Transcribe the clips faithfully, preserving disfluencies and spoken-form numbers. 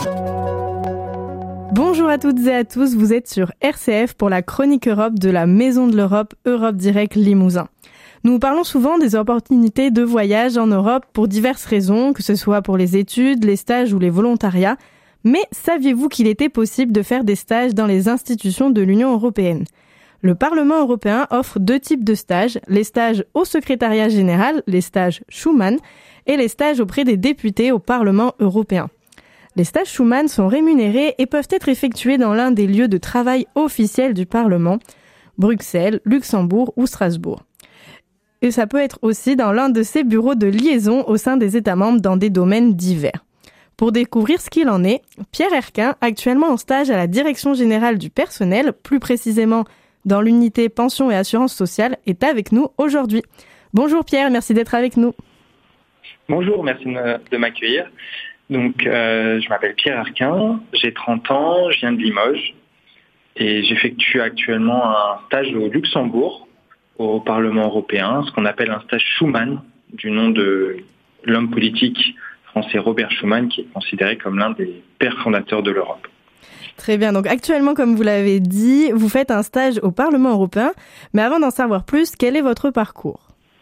Bonjour à toutes et à tous, vous êtes sur R C F pour la chronique Europe de la Maison de l'Europe, Europe Direct Limousin. Nous parlons souvent des opportunités de voyage en Europe pour diverses raisons, que ce soit pour les études, les stages ou les volontariats. Mais saviez-vous qu'il était possible de faire des stages dans les institutions de l'Union européenne ? Le Parlement européen offre deux types de stages, les stages au secrétariat général, les stages Schuman, et les stages auprès des députés au Parlement européen. Les stages Schuman sont rémunérés et peuvent être effectués dans l'un des lieux de travail officiels du Parlement, Bruxelles, Luxembourg ou Strasbourg. Et ça peut être aussi dans l'un de ses bureaux de liaison au sein des États membres dans des domaines divers. Pour découvrir ce qu'il en est, Pierre Herquin, actuellement en stage à la Direction générale du personnel, plus précisément dans l'unité pension et assurance sociale, est avec nous aujourd'hui. Bonjour Pierre, merci d'être avec nous. Bonjour, merci de m'accueillir. Donc, euh, je m'appelle Pierre Herquin, j'ai trente ans, je viens de Limoges et j'effectue actuellement un stage au Luxembourg, au Parlement européen, ce qu'on appelle un stage Schuman, du nom de l'homme politique français Robert Schuman, qui est considéré comme l'un des pères fondateurs de l'Europe. Très bien, donc actuellement, comme vous l'avez dit, vous faites un stage au Parlement européen, mais avant d'en savoir plus, quel est votre parcours ?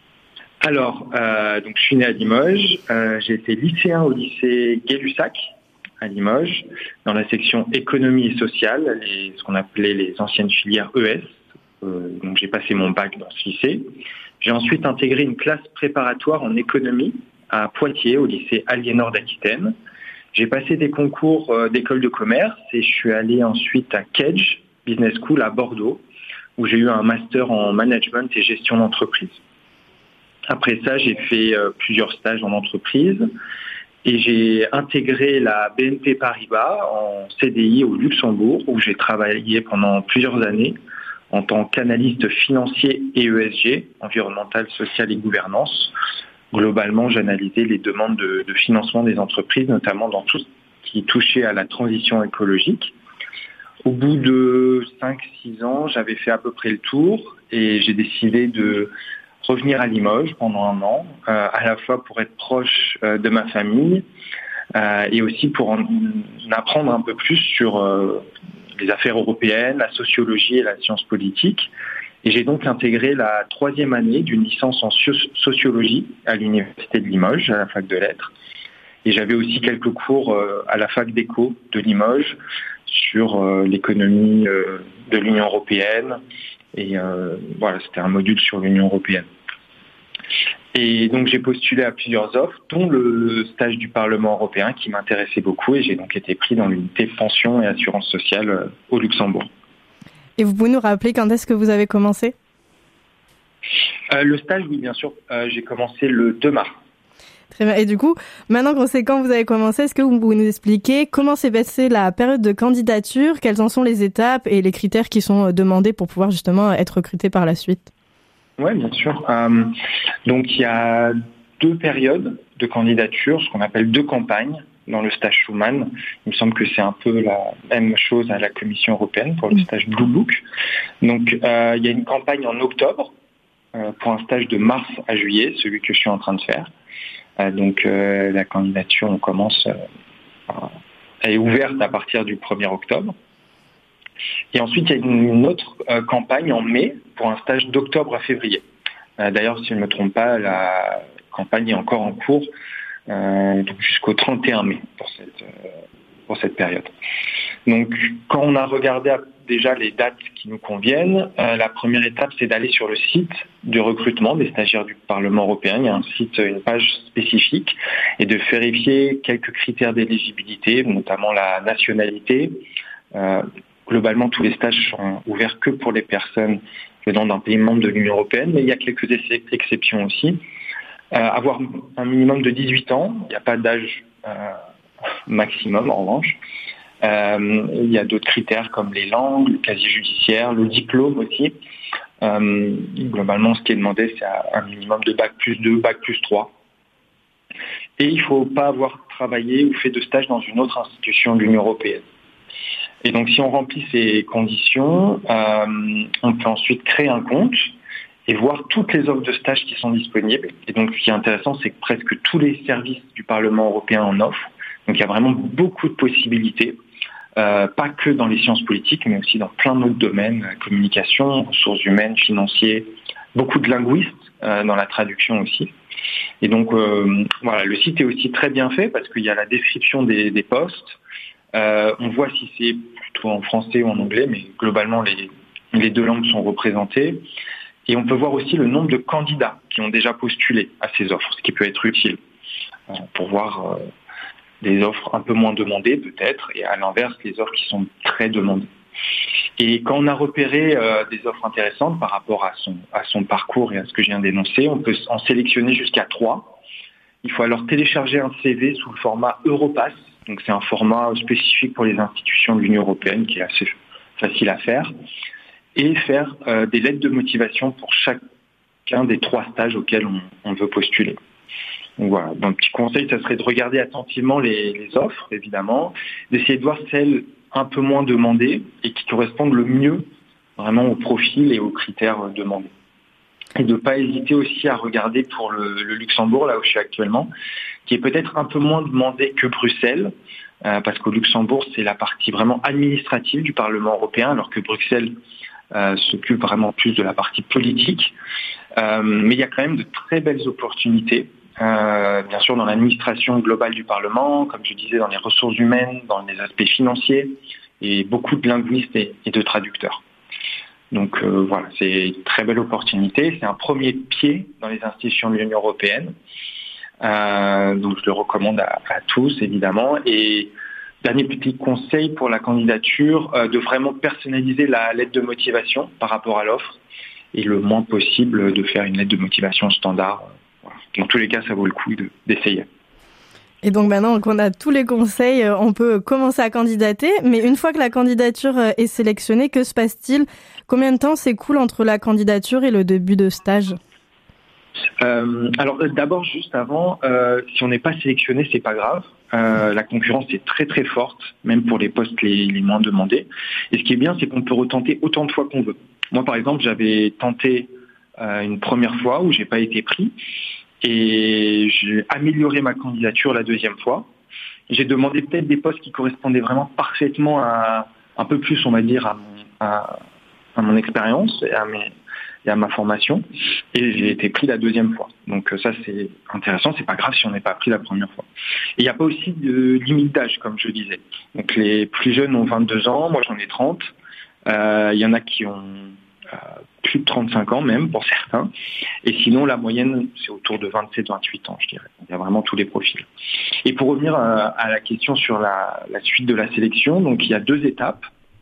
Alors, euh, donc je suis né à Limoges, euh, j'ai été lycéen au lycée Gay-Lussac à Limoges, dans la section économie et sociale, les, ce qu'on appelait les anciennes filières E S. Euh, donc j'ai passé mon bac dans ce lycée. J'ai ensuite intégré une classe préparatoire en économie à Poitiers, au lycée Aliénor d'Aquitaine. J'ai passé des concours euh, d'école de commerce et je suis allé ensuite à Kedge Business School à Bordeaux, où j'ai eu un master en management et gestion d'entreprise. Après ça, j'ai fait euh, plusieurs stages en entreprise et j'ai intégré la B N P Paribas en C D I au Luxembourg, où j'ai travaillé pendant plusieurs années en tant qu'analyste financier et E S G, environnemental, social et gouvernance. Globalement, j'analysais les demandes de, de financement des entreprises, notamment dans tout ce qui touchait à la transition écologique. Au bout de cinq six ans, j'avais fait à peu près le tour et j'ai décidé de revenir à Limoges pendant un an, euh, à la fois pour être proche euh, de ma famille euh, et aussi pour en, en apprendre un peu plus sur euh, les affaires européennes, la sociologie et la science politique. Et j'ai donc intégré la troisième année d'une licence en sociologie à l'Université de Limoges, à la fac de lettres. Et j'avais aussi quelques cours euh, à la fac d'éco de Limoges sur euh, l'économie euh, de l'Union européenne. Et euh, voilà, c'était un module sur l'Union européenne. Et donc j'ai postulé à plusieurs offres, dont le stage du Parlement européen qui m'intéressait beaucoup, et j'ai donc été pris dans l'unité pension et assurance sociale euh, au Luxembourg. Et vous pouvez nous rappeler quand est-ce que vous avez commencé ? euh, Le stage, oui, bien sûr, euh, j'ai commencé le deux mars. Très bien. Et du coup, maintenant qu'on sait quand vous avez commencé, est-ce que vous pouvez nous expliquer comment s'est passée la période de candidature, quelles en sont les étapes et les critères qui sont demandés pour pouvoir justement être recruté par la suite ? Oui, bien sûr. Euh, donc il y a deux périodes de candidature, ce qu'on appelle deux campagnes dans le stage Schuman. Il me semble que c'est un peu la même chose à la Commission européenne pour le stage Blue Book. Donc euh, il y a une campagne en octobre euh, pour un stage de mars à juillet, celui que je suis en train de faire. Euh, donc euh, la candidature, on commence, euh, elle est ouverte à partir du premier octobre. Et ensuite, il y a une autre euh, campagne en mai pour un stage d'octobre à février. Euh, d'ailleurs, si je ne me trompe pas, la campagne est encore en cours euh, donc jusqu'au trente et un mai pour cette, euh, pour cette période. Donc, quand on a regardé déjà les dates qui nous conviennent, euh, la première étape, c'est d'aller sur le site de recrutement des stagiaires du Parlement européen. Il y a un site, une page spécifique, et de vérifier quelques critères d'éligibilité, notamment la nationalité. Euh, Globalement, tous les stages sont ouverts que pour les personnes venant d'un pays membre de l'Union européenne, mais il y a quelques exceptions aussi. Euh, avoir un minimum de dix-huit ans, il n'y a pas d'âge euh, maximum en revanche. Euh, il y a d'autres critères comme les langues, le casier judiciaire, le diplôme aussi. Euh, globalement, ce qui est demandé, c'est un minimum de bac plus deux, bac plus trois. Et il ne faut pas avoir travaillé ou fait de stage dans une autre institution de l'Union européenne. Et donc, si on remplit ces conditions, euh, on peut ensuite créer un compte et voir toutes les offres de stage qui sont disponibles. Et donc, ce qui est intéressant, c'est que presque tous les services du Parlement européen en offrent, Donc il y a vraiment beaucoup de possibilités, euh, pas que dans les sciences politiques, mais aussi dans plein d'autres domaines, communication, ressources humaines, financiers, beaucoup de linguistes euh, dans la traduction aussi. Et donc euh, voilà, le site est aussi très bien fait parce qu'il y a la description des, des postes. Euh, on voit si c'est plutôt en français ou en anglais, mais globalement les, les deux langues sont représentées. Et on peut voir aussi le nombre de candidats qui ont déjà postulé à ces offres, ce qui peut être utile euh, pour voir euh, des offres un peu moins demandées peut-être, et à l'inverse, les offres qui sont très demandées. Et quand on a repéré euh, des offres intéressantes par rapport à son, à son parcours et à ce que je viens d'énoncer, on peut en sélectionner jusqu'à trois. Il faut alors télécharger un C V sous le format Europass. Donc c'est un format spécifique pour les institutions de l'Union européenne qui est assez facile à faire. Et faire euh, des lettres de motivation pour chacun des trois stages auxquels on, on veut postuler. Donc voilà, donc un petit conseil, ça serait de regarder attentivement les, les offres, évidemment, d'essayer de voir celles un peu moins demandées et qui correspondent le mieux vraiment au profil et aux critères demandés. Et de ne pas hésiter aussi à regarder pour le, le Luxembourg, là où je suis actuellement, qui est peut-être un peu moins demandé que Bruxelles, euh, parce qu'au Luxembourg, c'est la partie vraiment administrative du Parlement européen, alors que Bruxelles euh, s'occupe vraiment plus de la partie politique. Euh, mais il y a quand même de très belles opportunités, euh, bien sûr dans l'administration globale du Parlement, comme je disais, dans les ressources humaines, dans les aspects financiers, et beaucoup de linguistes et, et de traducteurs. Donc euh, voilà, c'est une très belle opportunité. C'est un premier pied dans les institutions de l'Union européenne. Euh, donc je le recommande à, à tous, évidemment. Et dernier petit conseil pour la candidature, euh, de vraiment personnaliser la lettre de motivation par rapport à l'offre et le moins possible de faire une lettre de motivation standard. Voilà. Dans tous les cas, ça vaut le coup de, d'essayer. Et donc maintenant qu'on a tous les conseils, on peut commencer à candidater. Mais une fois que la candidature est sélectionnée, que se passe-t-il ? Combien de temps s'écoule entre la candidature et le début de stage ? euh, Alors d'abord, juste avant, euh, si on n'est pas sélectionné, c'est pas grave. Euh, la concurrence est très très forte, même pour les postes les, les moins demandés. Et ce qui est bien, c'est qu'on peut retenter autant de fois qu'on veut. Moi, par exemple, j'avais tenté euh, une première fois où j'ai pas été pris. Et j'ai amélioré ma candidature la deuxième fois. J'ai demandé peut-être des postes qui correspondaient vraiment parfaitement à un peu plus, on va dire, à mon, à, à mon expérience et à, mes, et à ma formation. Et j'ai été pris la deuxième fois. Donc ça, c'est intéressant. C'est pas grave si on n'est pas pris la première fois. Et il n'y a pas aussi de limite d'âge, comme je disais. Donc les plus jeunes ont vingt-deux ans. Moi, j'en ai trente. Euh, il y en a qui ont euh, plus de trente-cinq ans même pour certains. Et sinon, la moyenne, c'est autour de vingt-sept à vingt-huit ans, je dirais. Il y a vraiment tous les profils. Et pour revenir à, à la question sur la, la suite de la sélection, donc il y a deux étapes,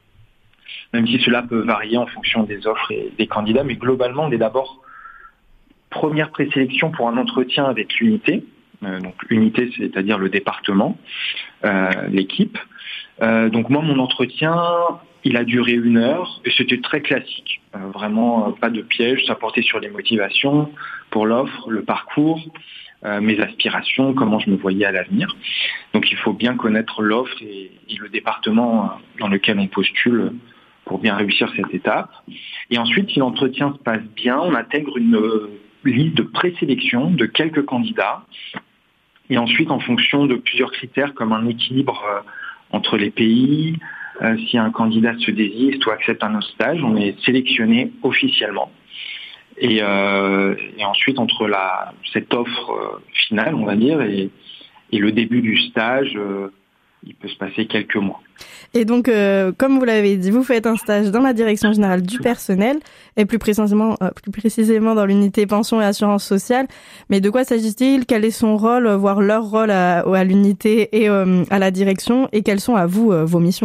même si cela peut varier en fonction des offres et des candidats, mais globalement, on est d'abord première présélection pour un entretien avec l'unité. Euh, donc l'unité, c'est-à-dire le département, euh, l'équipe. Euh, donc moi, mon entretien, il a duré une heure et c'était très classique. Euh, vraiment, euh, pas de piège. Ça portait sur les motivations pour l'offre, le parcours, euh, mes aspirations, comment je me voyais à l'avenir. Donc il faut bien connaître l'offre et, et le département dans lequel on postule pour bien réussir cette étape. Et ensuite, si l'entretien se passe bien, on intègre une euh, liste de présélection de quelques candidats. Et ensuite, en fonction de plusieurs critères comme un équilibre euh, entre les pays, Euh, si un candidat se désiste ou accepte un autre stage, on est sélectionné officiellement. Et, euh, et ensuite, entre la, cette offre euh, finale, on va dire, et, et le début du stage, euh, il peut se passer quelques mois. Et donc, euh, comme vous l'avez dit, vous faites un stage dans la direction générale du personnel, et plus précisément, euh, plus précisément dans l'unité pension et assurance sociale. Mais de quoi s'agit-il ? Quel est son rôle, voire leur rôle à, à l'unité et euh, à la direction, et quelles sont à vous euh, vos missions ?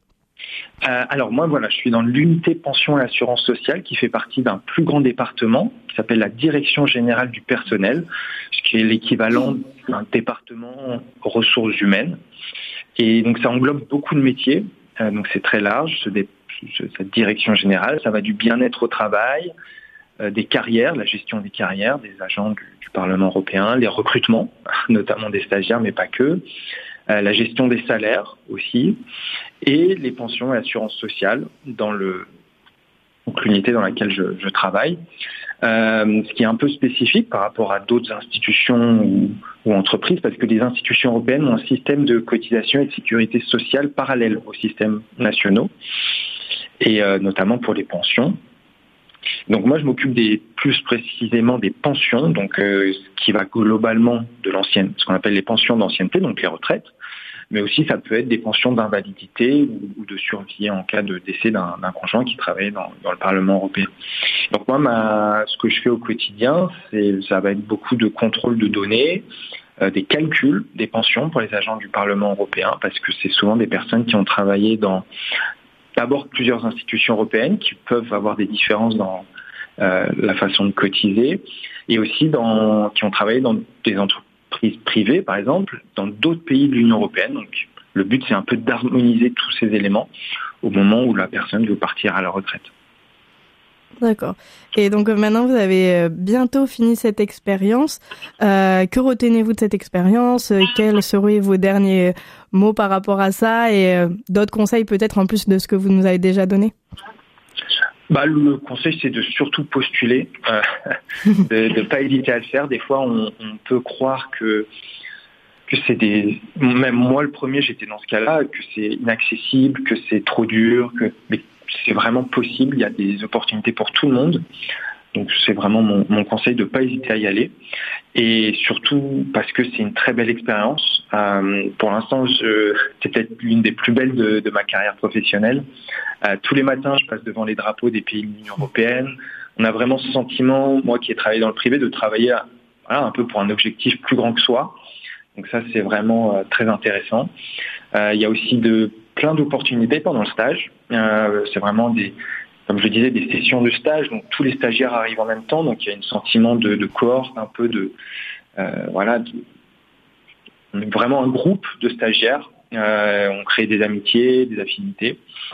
Euh, alors moi, voilà, je suis dans l'unité pension et assurance sociale qui fait partie d'un plus grand département qui s'appelle la direction générale du personnel, ce qui est l'équivalent d'un département ressources humaines. Et donc ça englobe beaucoup de métiers, euh, donc c'est très large, ce dé- cette direction générale. Ça va du bien-être au travail, euh, des carrières, la gestion des carrières des agents du, du Parlement européen, les recrutements, notamment des stagiaires, mais pas que, euh, la gestion des salaires aussi, et les pensions et assurances sociales dans le, donc l'unité dans laquelle je, je travaille. Euh, ce qui est un peu spécifique par rapport à d'autres institutions ou, ou entreprises, parce que les institutions européennes ont un système de cotisation et de sécurité sociale parallèle aux systèmes nationaux, et euh, notamment pour les pensions. Donc moi, je m'occupe des, plus précisément des pensions, donc euh, ce qui va globalement de l'ancienne, ce qu'on appelle les pensions d'ancienneté, donc les retraites, mais aussi ça peut être des pensions d'invalidité ou, ou de survie en cas de décès d'un, d'un conjoint qui travaille dans, dans le Parlement européen. Donc moi, ma, ce que je fais au quotidien, c'est, ça va être beaucoup de contrôle de données, euh, des calculs des pensions pour les agents du Parlement européen, parce que c'est souvent des personnes qui ont travaillé dans d'abord plusieurs institutions européennes qui peuvent avoir des différences dans euh, la façon de cotiser, et aussi dans, qui ont travaillé dans des entreprises privées, par exemple, dans d'autres pays de l'Union européenne. Donc le but, c'est un peu d'harmoniser tous ces éléments au moment où la personne veut partir à la retraite. D'accord. Et donc maintenant, vous avez bientôt fini cette expérience. Euh, que retenez-vous de cette expérience ? Quels seraient vos derniers mots par rapport à ça ? Et euh, d'autres conseils peut-être en plus de ce que vous nous avez déjà donné ? Bah, le conseil, c'est de surtout postuler, euh, de ne pas hésiter à le faire. Des fois, on, on peut croire que que c'est des... Même moi, le premier, j'étais dans ce cas-là, que c'est inaccessible, que c'est trop dur, que... Mais c'est vraiment possible, il y a des opportunités pour tout le monde. Donc c'est vraiment mon, mon conseil de ne pas hésiter à y aller. Et surtout parce que c'est une très belle expérience. Euh, pour l'instant, je, c'est peut-être l'une des plus belles de, de ma carrière professionnelle. Euh, tous les matins, je passe devant les drapeaux des pays de l'Union européenne. On a vraiment ce sentiment, moi qui ai travaillé dans le privé, de travailler à, voilà, un peu pour un objectif plus grand que soi. Donc ça, c'est vraiment euh, très intéressant. Euh, il y a aussi de plein d'opportunités pendant le stage. Euh, c'est vraiment des, comme je le disais, des sessions de stage. Donc tous les stagiaires arrivent en même temps. Donc il y a un sentiment de, de cohorte, un peu de, euh, voilà, de, on est vraiment un groupe de stagiaires. Euh, on crée des amitiés, des affinités.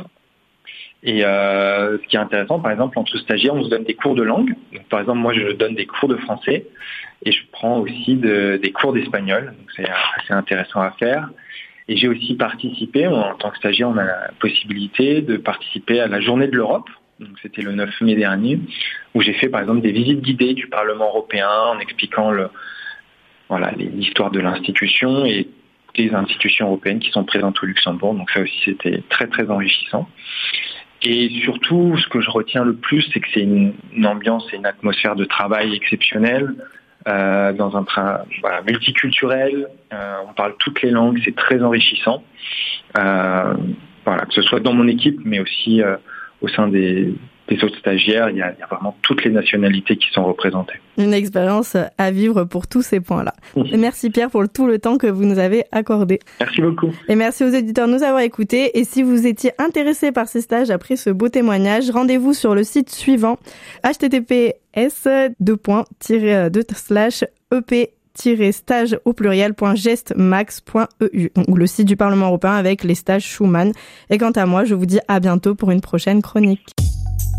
Et euh, ce qui est intéressant, par exemple, entre stagiaires, on se donne des cours de langue. Donc, par exemple, moi, je donne des cours de français et je prends aussi de, des cours d'espagnol. Donc c'est assez intéressant à faire. Et j'ai aussi participé, en tant que stagiaire, on a la possibilité de participer à la Journée de l'Europe. Donc c'était le neuf mai dernier, où j'ai fait par exemple des visites guidées du Parlement européen en expliquant le, voilà, l'histoire de l'institution et les institutions européennes qui sont présentes au Luxembourg. Donc ça aussi, c'était très très enrichissant. Et surtout, ce que je retiens le plus, c'est que c'est une, une ambiance et une atmosphère de travail exceptionnelle. Euh, dans un train voilà, multiculturel, euh, on parle toutes les langues, c'est très enrichissant. Euh, voilà, que ce soit dans mon équipe, mais aussi euh, au sein des, des autres stagiaires, il y, a, il y a vraiment toutes les nationalités qui sont représentées. Une expérience à vivre pour tous ces points-là. Mmh. Et merci Pierre pour tout le temps que vous nous avez accordé. Merci beaucoup. Et merci aux éditeurs de nous avoir écoutés. Et si vous étiez intéressés par ces stages après ce beau témoignage, rendez-vous sur le site suivant h t t p s deux points tiret deux slash e p tiret stage au pluriel point gestmax point e u, donc le site du Parlement européen avec les stages Schuman. Et quant à moi, je vous dis à bientôt pour une prochaine chronique.